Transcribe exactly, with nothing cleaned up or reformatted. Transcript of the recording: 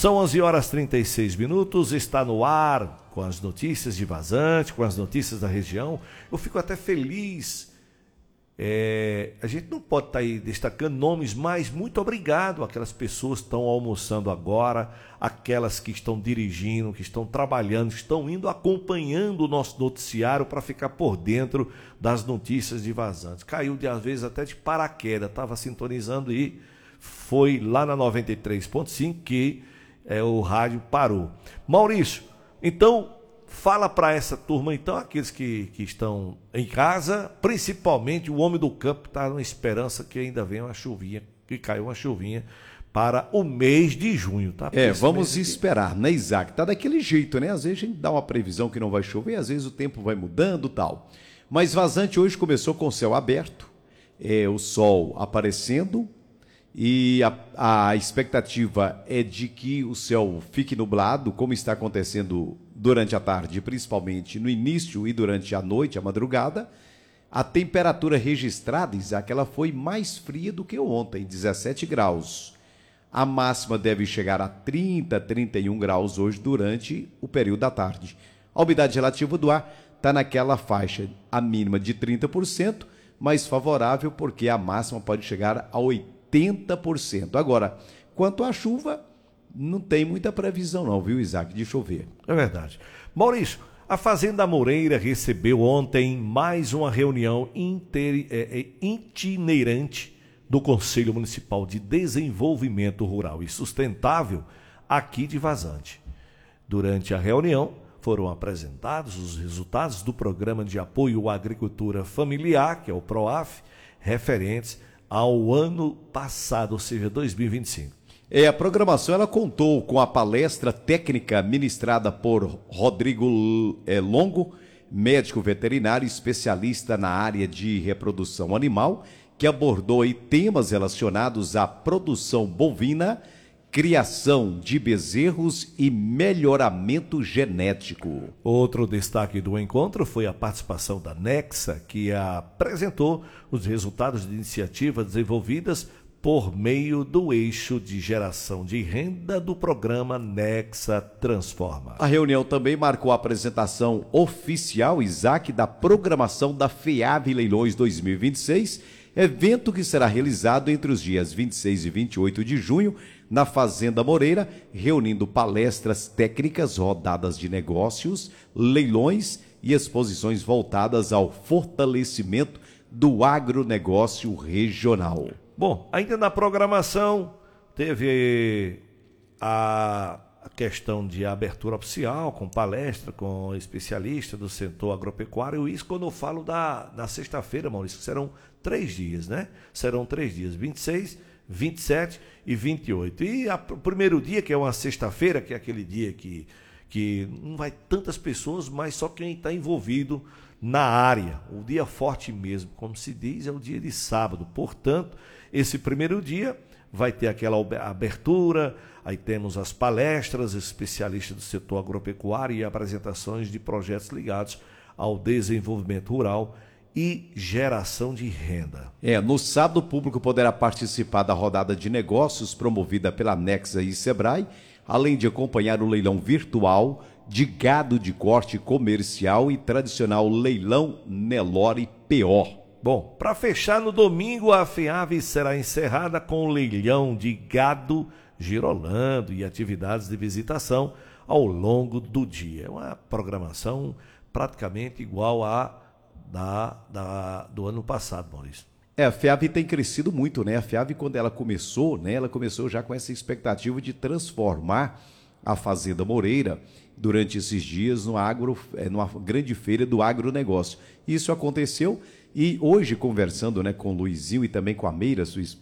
São onze horas e trinta e seis minutos, está no ar com as notícias de Vazante, com as notícias da região. Eu fico até feliz. É, a gente não pode estar aí destacando nomes, mas muito obrigado àquelas pessoas que estão almoçando agora, aquelas que estão dirigindo, que estão trabalhando, que estão indo acompanhando o nosso noticiário para ficar por dentro das notícias de Vazante. Caiu de às vezes até de paraquedas, estava sintonizando e foi lá na noventa e três ponto cinco que é, o rádio parou. Maurício, então fala para essa turma, então, aqueles que, que estão em casa, principalmente o homem do campo está na esperança que ainda venha uma chuvinha, que caiu uma chuvinha para o mês de junho, tá? É, vamos esperar, né, Isaac? Tá daquele jeito, né? Às vezes a gente dá uma previsão que não vai chover, às vezes o tempo vai mudando e tal. Mas Vazante hoje começou com o céu aberto, é, o sol aparecendo, e a, a expectativa é de que o céu fique nublado, como está acontecendo durante a tarde, principalmente no início e durante a noite, a madrugada. A temperatura registrada, Isaac, ela foi mais fria do que ontem, dezessete graus. A máxima deve chegar a trinta, trinta e um graus hoje durante o período da tarde. A umidade relativa do ar está naquela faixa, a mínima de trinta por cento, mais favorável porque a máxima pode chegar a oitenta por cento. Agora, quanto à chuva, não tem muita previsão não, viu, Isaac, de chover. É verdade. Maurício, a Fazenda Moreira recebeu ontem mais uma reunião inter, é, é, itinerante do Conselho Municipal de Desenvolvimento Rural e Sustentável aqui de Vazante. Durante a reunião, foram apresentados os resultados do Programa de Apoio à Agricultura Familiar, que é o PROAF, referentes ao ano passado, ou seja, dois mil e vinte e cinco. É, a programação ela contou com a palestra técnica ministrada por Rodrigo é, Longo, médico veterinário especialista na área de reprodução animal, que abordou aí temas relacionados à produção bovina, criação de bezerros e melhoramento genético. Outro destaque do encontro foi a participação da Nexa, que apresentou os resultados de iniciativas desenvolvidas por meio do eixo de geração de renda do programa Nexa Transforma. A reunião também marcou a apresentação oficial, Isaac, da programação da FEAV Leilões dois mil e vinte e seis, evento que será realizado entre os dias vinte e seis e vinte e oito de junho, na Fazenda Moreira, reunindo palestras técnicas, rodadas de negócios, leilões e exposições voltadas ao fortalecimento do agronegócio regional. Bom, ainda na programação, teve a questão de abertura oficial, com palestra, com especialista do setor agropecuário. Isso quando eu falo da, da sexta-feira, Maurício, serão três dias, né? Serão três dias, vinte e seis, vinte e sete e vinte e oito. E a, o primeiro dia, que é uma sexta-feira, que é aquele dia que, que não vai tantas pessoas, mas só quem está envolvido na área. O dia forte mesmo, como se diz, é o dia de sábado. Portanto, esse primeiro dia vai ter aquela abertura, aí temos as palestras, especialistas do setor agropecuário e apresentações de projetos ligados ao desenvolvimento rural e geração de renda. É, no sábado o público poderá participar da rodada de negócios promovida pela Nexa e Sebrae, além de acompanhar o leilão virtual de gado de corte comercial e tradicional leilão Nelore P O. Bom, para fechar no domingo, a FEAV será encerrada com o leilão de gado girolando e atividades de visitação ao longo do dia. É uma programação praticamente igual à da, da, do ano passado, Maurício. É, a FEAV tem crescido muito, né? A FEAV, quando ela começou, né, ela começou já com essa expectativa de transformar a Fazenda Moreira durante esses dias no agro, numa grande feira do agronegócio. Isso aconteceu e hoje, conversando, né, com o Luizinho e também com a Meira, sua esposa,